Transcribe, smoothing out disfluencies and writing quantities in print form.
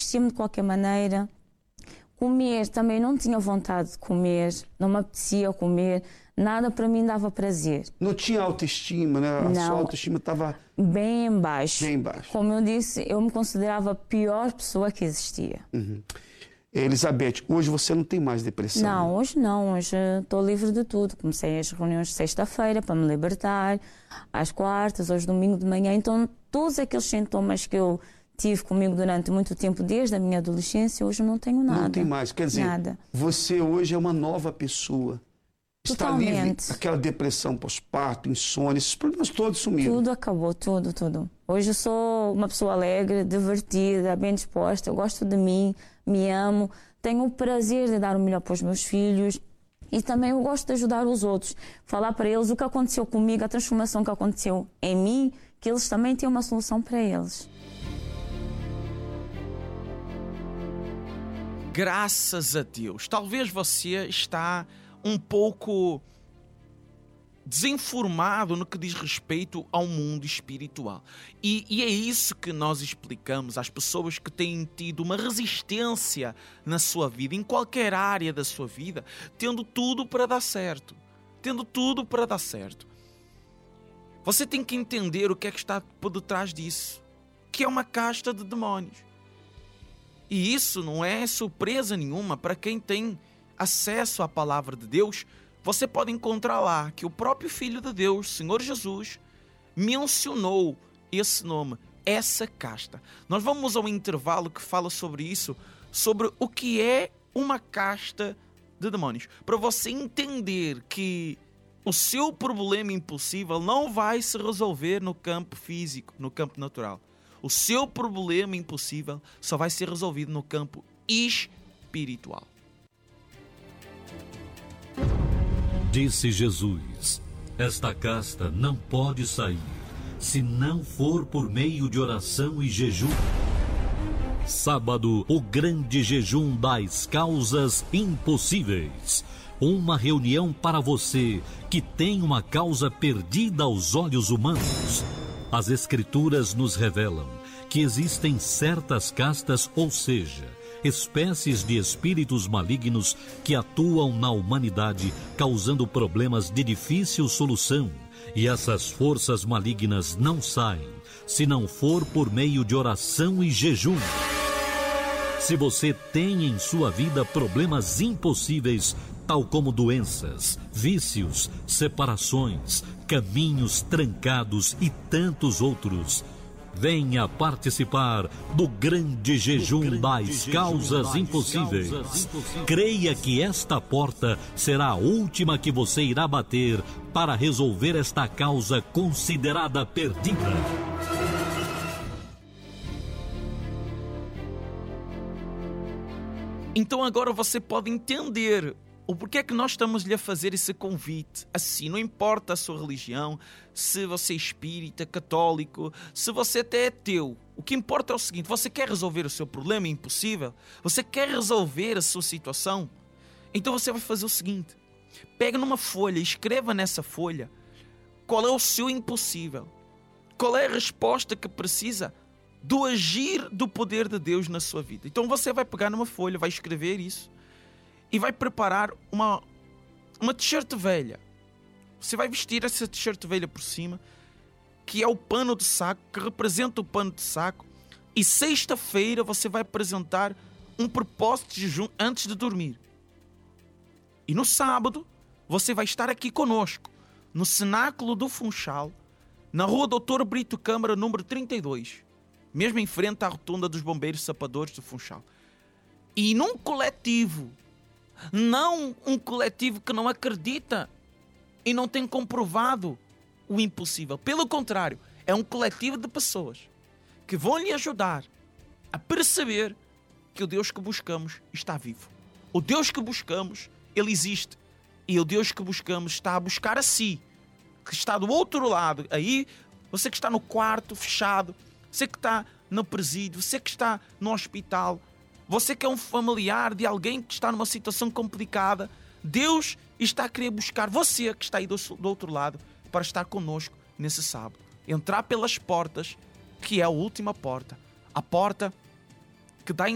vestia-me de qualquer maneira. Comer também não tinha vontade de comer, não me apetecia comer, nada para mim dava prazer. Não tinha autoestima, né? A sua autoestima estava bem em baixo. Bem embaixo. Como eu disse, eu me considerava a pior pessoa que existia. Elizabeth, hoje você não tem mais depressão? Não, hoje não. Hoje estou livre de tudo. Comecei as reuniões de sexta-feira para me libertar, às quartas, aos domingos de manhã. Então, todos aqueles sintomas que eu tive comigo durante muito tempo, desde a minha adolescência, hoje não tenho nada. Não tem mais. Quer dizer, nada. Você hoje é uma nova pessoa. Está Totalmente. livre. Aquela depressão pós-parto, insônia, esses problemas todos sumiram. Tudo acabou, tudo. Hoje eu sou uma pessoa alegre, divertida, bem disposta, eu gosto de mim, me amo, tenho o prazer de dar o melhor para os meus filhos e também eu gosto de ajudar os outros, falar para eles o que aconteceu comigo, a transformação que aconteceu em mim, que eles também têm uma solução para eles. Graças a Deus. Talvez você está um pouco desinformado no que diz respeito ao mundo espiritual. E é isso que nós explicamos às pessoas que têm tido uma resistência na sua vida, em qualquer área da sua vida, tendo tudo para dar certo. Você tem que entender o que é que está por detrás disso, que é uma casta de demónios. E isso não é surpresa nenhuma para quem tem acesso à palavra de Deus. Você pode encontrar lá que o próprio Filho de Deus, Senhor Jesus, mencionou esse nome, essa casta. Nós vamos ao intervalo que fala sobre isso, sobre o que é uma casta de demónios. Para você entender que o seu problema impossível não vai se resolver no campo físico, no campo natural. O seu problema impossível só vai ser resolvido no campo espiritual. Disse Jesus: esta casta não pode sair se não for por meio de oração e jejum. Sábado, o grande jejum das causas impossíveis. Uma reunião para você que tem uma causa perdida aos olhos humanos. As Escrituras nos revelam que existem certas castas, ou seja, espécies de espíritos malignos que atuam na humanidade, causando problemas de difícil solução. E essas forças malignas não saem se não for por meio de oração e jejum. Se você tem em sua vida problemas impossíveis, tal como doenças, vícios, separações, caminhos trancados e tantos outros, venha participar do grande jejum das causas impossíveis. Creia que esta porta será a última que você irá bater para resolver esta causa considerada perdida. Então agora você pode entender o porquê é que nós estamos-lhe a fazer esse convite. Assim, não importa a sua religião, se você é espírita, católico, se você até é ateu. O que importa é o seguinte: você quer resolver o seu problema impossível? Você quer resolver a sua situação? Então você vai fazer o seguinte: pega numa folha e escreva nessa folha qual é o seu impossível. Qual é a resposta que precisa do agir do poder de Deus na sua vida. Então você vai pegar numa folha, vai escrever isso e vai preparar uma t-shirt velha. Você vai vestir essa t-shirt velha por cima, que é o pano de saco, que representa o pano de saco, e sexta-feira você vai apresentar um propósito de jejum antes de dormir. E no sábado você vai estar aqui conosco, no Cenáculo do Funchal, na rua Doutor Brito Câmara, número 32, mesmo em frente à rotunda dos Bombeiros Sapadores do Funchal. E num coletivo, não um coletivo que não acredita e não tem comprovado o impossível. Pelo contrário, é um coletivo de pessoas que vão lhe ajudar a perceber que o Deus que buscamos está vivo. O Deus que buscamos, ele existe. E o Deus que buscamos está a buscar a si, que está do outro lado. Aí, você que está no quarto fechado, você que está no presídio, você que está no hospital, você que é um familiar de alguém que está numa situação complicada, Deus está a querer buscar você que está aí do outro lado para estar conosco nesse sábado. Entrar pelas portas, que é a última porta. A porta que dá